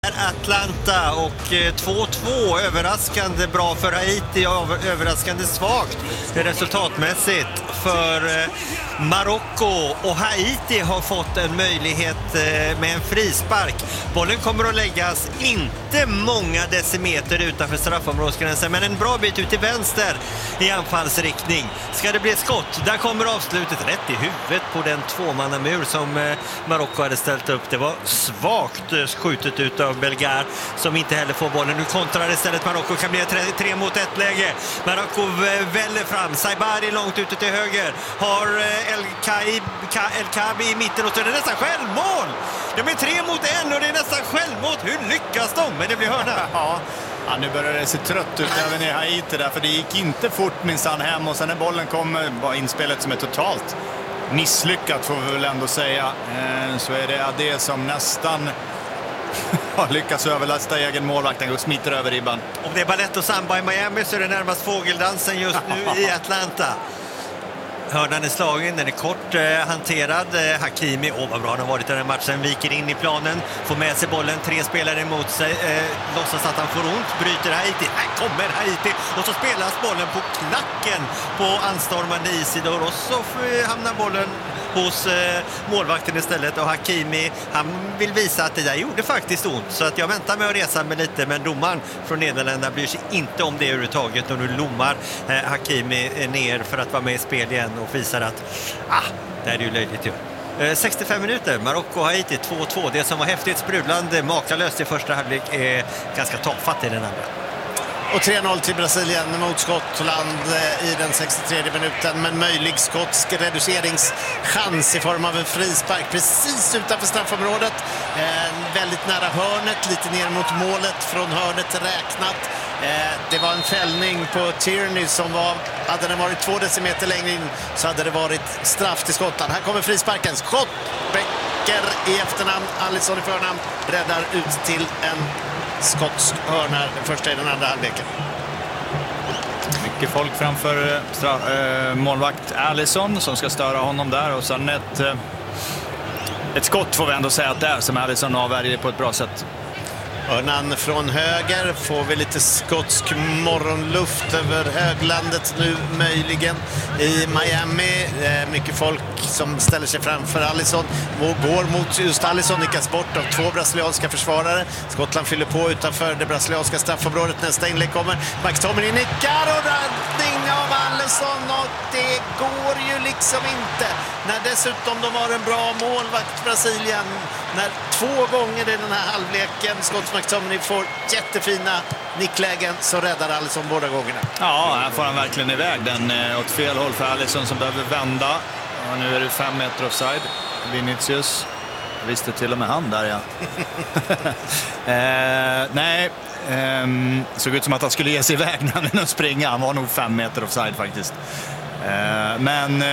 Atlanta och 2-2 överraskande bra för Haiti och överraskande svagt resultatmässigt för Marocko, och Haiti har fått en möjlighet med en frispark. Bollen kommer att läggas inte många decimeter utanför straffområdesgränsen, men en bra bit ut till vänster i anfallsriktning. Ska det bli skott? Där kommer avslutet rätt i huvudet på den tvåmannamur som Marocko hade ställt upp. Det var svagt skjutet ut av Belgar som inte heller får bollen. Nu kontrar istället Marocko, kan bli ett 3 mot 1 läge. Marocko väller fram, Saibari långt ute till höger, har El Kabi i mitten och så är det nästan självmål. Det blir 3 mot 1 och det är nästan självmål. Hur lyckas de? Men det blir hörna. Ja, nu börjar det se trött ut även i Haiti där, för det gick inte fort minsann hem, och sen när bollen kommer var inspelet som är totalt misslyckat, får vi väl ändå säga. Så är det det som nästan har lyckats överlasta egen målvakten och smiter över ribban. Om det är balett och samba i Miami så är det närmast fågeldansen just nu i Atlanta. Hörnan är slagen, den är kort hanterad. Hakimi, vad bra han har varit i den matchen, viker in i planen, får med sig bollen, 3 spelare emot sig, låtsas att han får ont, bryter Haiti, här kommer Haiti och så spelas bollen på klacken på anstormande Isidor, och så hamnar bollen hos målvakten istället, och Hakimi, han vill visa att det där gjorde faktiskt ont, så att jag väntar med att resa mig lite, men domaren från Nederländerna bryr sig inte om det överhuvudtaget, och nu lommar Hakimi ner för att vara med i spel igen och visar att det är ju löjligt ju. 65 minuter, Marocko-Haiti 2-2. Det som var häftigt sprudlande, makalöst i första halvlek är ganska tafatt i den andra. Och 3-0 till Brasilien mot Skottland i den 63 minuten, men möjlig skotsk reduceringschans i form av en frispark precis utanför straffområdet. Väldigt nära hörnet, lite ner mot målet, från hörnet räknat. Det var en fällning på Tierney som hade den varit 2 decimeter längre in så hade det varit straff till Skottland. Här kommer frisparken, skott, Becker i efternamn, Alisson i förnamn, räddar ut till en skotsk hörna, den första i den andra halvleken. Mycket folk framför målvakt Alisson som ska störa honom där, och sen ett skott får vi ändå säga att det är som Alisson avvärjer på ett bra sätt. Hörnan från höger, får vi lite skotsk morgonluft över höglandet nu möjligen i Miami. Mycket folk som ställer sig framför Alisson och går mot just Alisson, nickas bort av 2 brasilianska försvarare. Skottland fyller på utanför det brasilianska straffområdet. Nästa inlägg kommer, McTominay nickar och räddning av Alisson, och det går ju liksom inte. När dessutom de har en bra målvakt Brasilien, när 2 gånger i den här halvleken Scott McTominay får jättefina nicklägen, så räddar Alisson båda gångerna. Ja, här får han verkligen iväg den åt fel håll för Alisson som behöver vända. Och nu är det 5 meter offside. Vinicius visste till och med han där, ja. Såg ut som att han skulle ge sig iväg när han springa. Han var nog 5 meter offside faktiskt. Men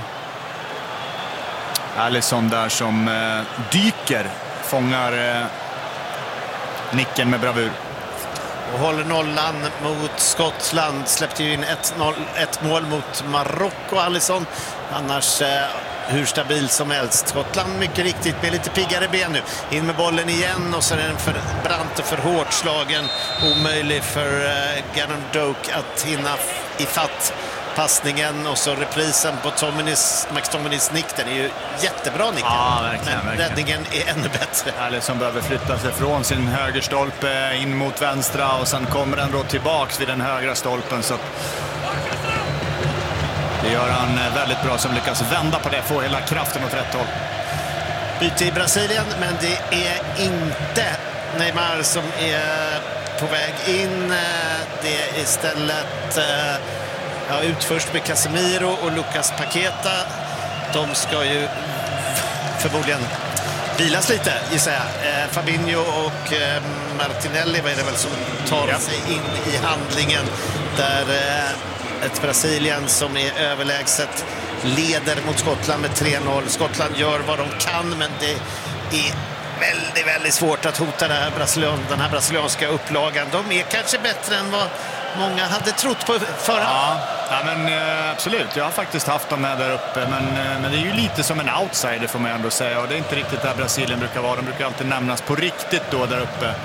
Alisson där som dyker, fångar nicken med bravur. Och håller nollan mot Skottland. Släppte ju in ett mål mot Marocko, Alisson. Annars hur stabil som helst. Skottland mycket riktigt med lite piggare ben nu. In med bollen igen, och så är den för brant och för hårt slagen. Omöjlig för Gannon Doak att hinna i fatt passningen, och så reprisen på McTominays nick. Den är ju jättebra nick. Ja, verkligen, men räddningen är ännu bättre. Alisson behöver flytta sig från sin högerstolpe in mot vänstra, och sen kommer den då tillbaks vid den högra stolpen, så det gör han väldigt bra som lyckas vända på det, få hela kraften åt rätt håll. Byte i Brasilien, men det är inte Neymar som är på väg in. Det är istället ut först med Casemiro och Lucas Paqueta. De ska ju förmodligen vilas lite, gissar jag. Fabinho och Martinelli, vad är det väl som tar sig in i handlingen där ett Brasilien som är överlägset leder mot Skottland med 3-0. Skottland gör vad de kan, men det är väldigt, väldigt svårt att hota den här brasilianska upplagan. De är kanske bättre än vad många hade trott på förhand. Ja, men absolut. Jag har faktiskt haft dem med där uppe, men det är ju lite som en outsider får man ändå säga, och det är inte riktigt där Brasilien brukar vara. De brukar alltid nämnas på riktigt då där uppe.